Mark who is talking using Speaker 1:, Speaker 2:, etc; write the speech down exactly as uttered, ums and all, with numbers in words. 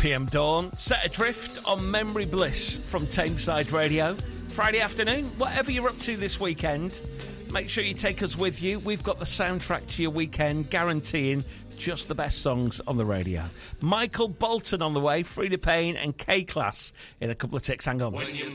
Speaker 1: P M Dawn. Set adrift on Memory Bliss from Tameside Radio. Friday afternoon, whatever you're up to this weekend, make sure you take us with you. We've got the soundtrack to your weekend, guaranteeing just the best songs on the radio. Michael Bolton on the way, Frida Payne and K-Class in a couple of ticks. Hang on.